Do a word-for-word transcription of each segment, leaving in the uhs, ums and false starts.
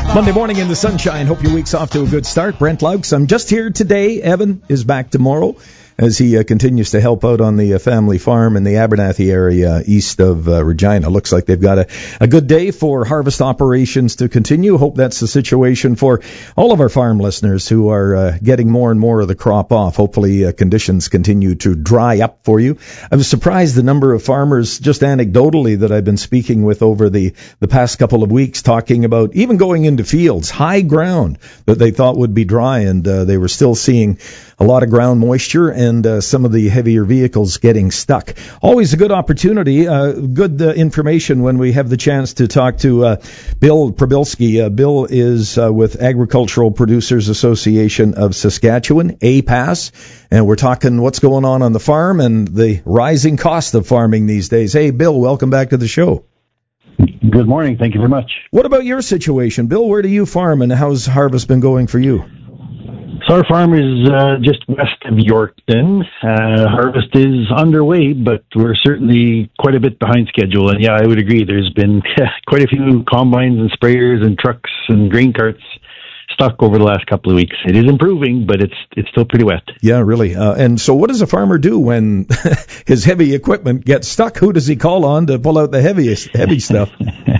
Monday morning in the sunshine. Hope your week's off to a good start. Brent Laux, I'm just here today. Evan is back tomorrow as he uh, continues to help out on the uh, family farm in the Abernathy area east of uh, Regina. Looks like they've got a, a good day for harvest operations to continue. Hope that's the situation for all of our farm listeners who are uh, getting more and more of the crop off. Hopefully uh, conditions continue to dry up for you. I was surprised the number of farmers, just anecdotally, that I've been speaking with over the, the past couple of weeks, talking about even going into fields, high ground that they thought would be dry, and uh, they were still seeing a lot of ground moisture and uh, some of the heavier vehicles getting stuck. Always a good opportunity, uh, good uh, information when we have the chance to talk to uh, Bill Prabilski. Uh, Bill is uh, with Agricultural Producers Association of Saskatchewan, A P A S, and we're talking what's going on on the farm and the rising cost of farming these days. Hey, Bill, welcome back to the show. Good morning. Thank you very much. What about your situation? Bill, where do you farm, and how's harvest been going for you? So our farm is uh, just west of Yorkton. Uh, harvest is underway, but we're certainly quite a bit behind schedule. And yeah, I would agree. There's been quite a few combines and sprayers and trucks and grain carts stuck over the last couple of weeks. It is improving, but it's it's still pretty wet. Yeah, really. Uh, and so what does a farmer do when his heavy equipment gets stuck? Who does he call on to pull out the heaviest heavy stuff?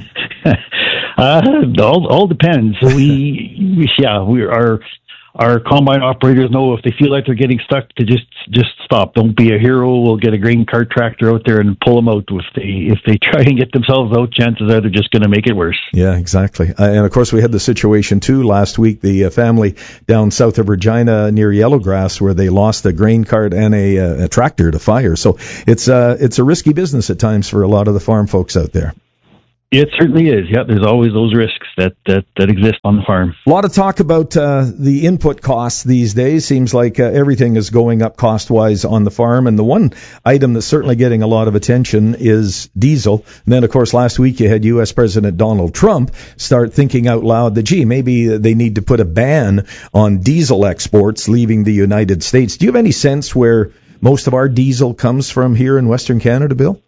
uh, all all depends. So we, we yeah, we are. Our combine operators know if they feel like they're getting stuck to just just stop. Don't be a hero. We'll get a grain cart tractor out there and pull them out. If they if they try and get themselves out, chances are they're just going to make it worse. Yeah, exactly. Uh, and of course, we had the situation too last week. The uh, family down south of Regina near Yellowgrass, where they lost a grain cart and a, uh, a tractor to fire. So it's uh, it's a risky business at times for a lot of the farm folks out there. It certainly is. Yeah, there's always those risks that, that, that exist on the farm. A lot of talk about uh, the input costs these days. Seems like uh, everything is going up cost-wise on the farm. And the one item that's certainly getting a lot of attention is diesel. And then, of course, last week you had U S President Donald Trump start thinking out loud that, gee, maybe they need to put a ban on diesel exports leaving the United States. Do you have any sense where most of our diesel comes from here in Western Canada, Bill?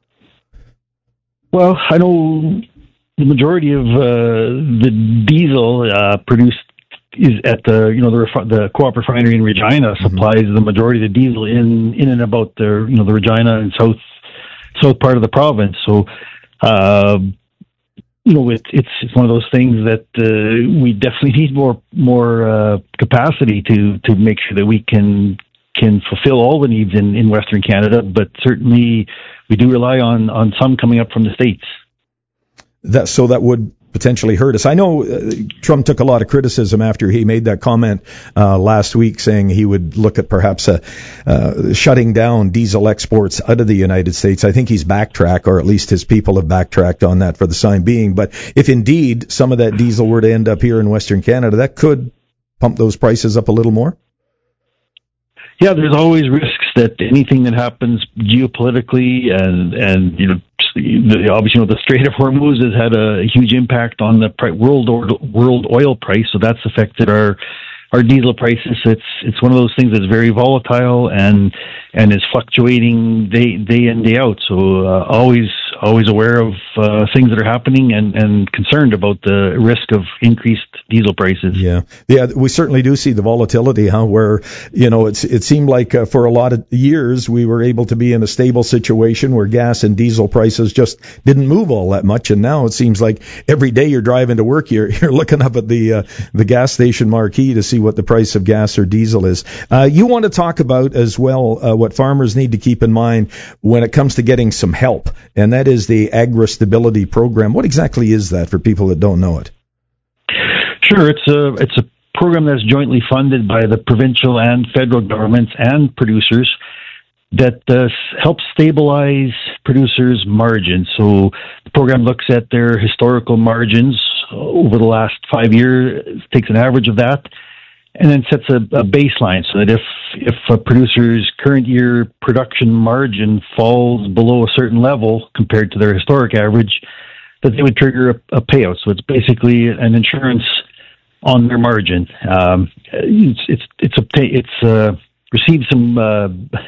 Well, I know the majority of uh, the diesel uh, produced is at the you know the ref- the Co-op refinery in Regina supplies mm-hmm. the majority of the diesel in in and about the you know the Regina and south south part of the province. So uh, you know it, it's it's one of those things that uh, we definitely need more more uh, capacity to to make sure that we can can fulfill all the needs in, in Western Canada, but certainly we do rely on on some coming up from the States. That, so that would potentially hurt us. I know uh, Trump took a lot of criticism after he made that comment uh, last week, saying he would look at perhaps uh, uh, shutting down diesel exports out of the United States. I think he's backtracked, or at least his people have backtracked on that for the time being. But if indeed some of that diesel were to end up here in Western Canada, that could pump those prices up a little more. Yeah, there's always risks that anything that happens geopolitically and, and you know, the, obviously, you know, the Strait of Hormuz has had a huge impact on the pri- world or, world oil price, so that's affected our our diesel prices. It's it's one of those things that's very volatile and and is fluctuating day day in day out. So uh, always always aware of uh, things that are happening and, and concerned about the risk of increased diesel prices. Yeah, yeah, we certainly do see the volatility, huh? Where you know it's it seemed like uh, for a lot of years we were able to be in a stable situation where gas and diesel prices just didn't move all that much, and now it seems like every day you're driving to work, you're you're looking up at the uh, the gas station marquee to see what the price of gas or diesel is. Uh, you want to talk about as well uh, what farmers need to keep in mind when it comes to getting some help, and that is the Agri-Stability Program. What exactly is that for people that don't know it? Sure, it's a it's a program that's jointly funded by the provincial and federal governments and producers that uh, helps stabilize producers' margins. So the program looks at their historical margins over the last five years, takes an average of that, and then sets a, a baseline so that if if a producer's current year production margin falls below a certain level compared to their historic average, that they would trigger a, a payout. So it's basically an insurance on their margin. Um, it's it's it's a, it's uh, received some uh,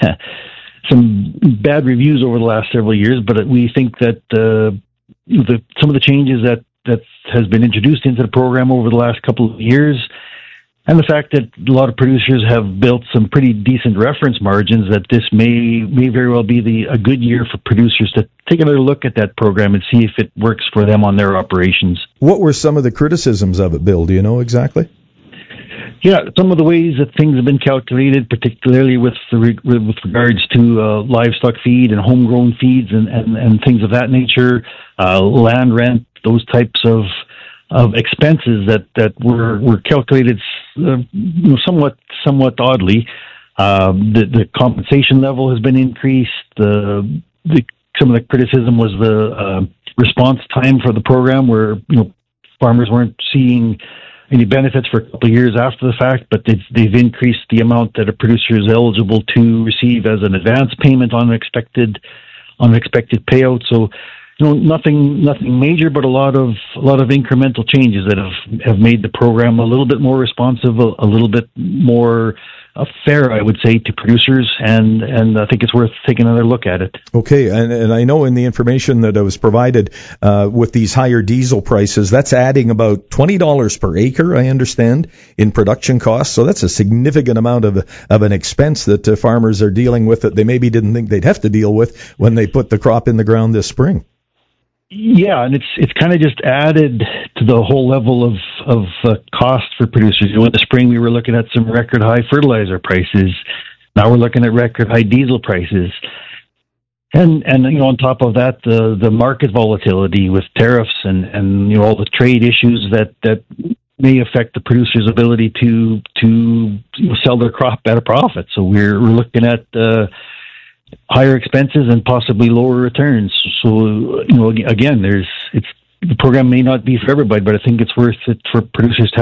some bad reviews over the last several years, but we think that uh, the, some of the changes that that has been introduced into the program over the last couple of years, and the fact that a lot of producers have built some pretty decent reference margins, that this may may very well be the a good year for producers to take another look at that program and see if it works for them on their operations. What were some of the criticisms of it, Bill? Do you know exactly? Yeah, some of the ways that things have been calculated, particularly with the, with regards to uh, livestock feed and homegrown feeds and, and, and things of that nature, uh, land rent, those types of of expenses that, that were were calculated uh, you know, somewhat somewhat oddly. Uh, the, the compensation level has been increased. The, the some of the criticism was the uh, response time for the program, where you know farmers weren't seeing any benefits for a couple of years after the fact, but they've, they've increased the amount that a producer is eligible to receive as an advance payment on an expected on an expected payout. So, you know, nothing nothing major, but a lot of a lot of incremental changes that have have made the program a little bit more responsive, a, a little bit more uh, fair, I would say, to producers, and and I think it's worth taking another look at it. Okay, and, and I know in the information that was provided uh, with these higher diesel prices, that's adding about twenty dollars per acre, I understand, in production costs. So that's a significant amount of of an expense that uh, farmers are dealing with that they maybe didn't think they'd have to deal with when they put the crop in the ground this spring. Yeah, and it's it's kind of just added to the whole level of of uh, cost for producers. You know, in the spring we were looking at some record high fertilizer prices. Now we're looking at record high diesel prices, and and you know on top of that the the market volatility with tariffs and and you know all the trade issues that that may affect the producer's ability to to you know, sell their crop at a profit. So we're we're looking at Uh, higher expenses and possibly lower returns. So, you know, again, there's it's the program may not be for everybody, but I think it's worth it for producers to have